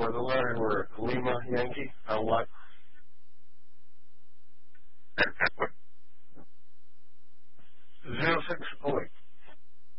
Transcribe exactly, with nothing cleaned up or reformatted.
For the line, we're Lima Yankee, L Y. Zero six oh eight.